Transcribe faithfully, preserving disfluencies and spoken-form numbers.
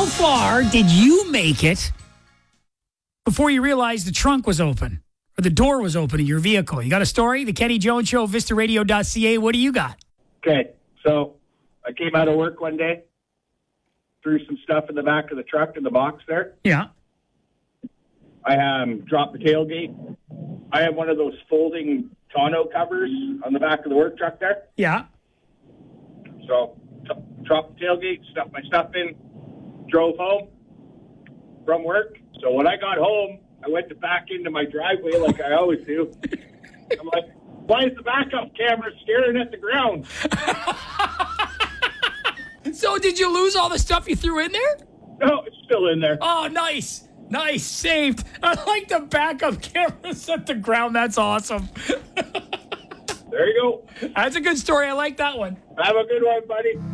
How far did you make it before you realized the trunk was open or the door was open in your vehicle? You got a story? The Kenny Jones Show, vista radio dot c a. What do you got? Okay, so I came out of work one day, threw some stuff in the back of the truck in the box there. Yeah. I um, dropped the tailgate. I have one of those folding tonneau covers on the back of the work truck there. Yeah. So t- dropped the tailgate, stuffed my stuff in, drove home from work. So when I got home, I went to back into my driveway like I always do. I'm like, why is the backup camera staring at the ground? So did you lose all the stuff you threw in there? No, it's still in there. Oh, nice. Nice. Saved. I like the backup cameras at the ground. That's awesome. There you go. That's a good story. I like that one. Have a good one, buddy.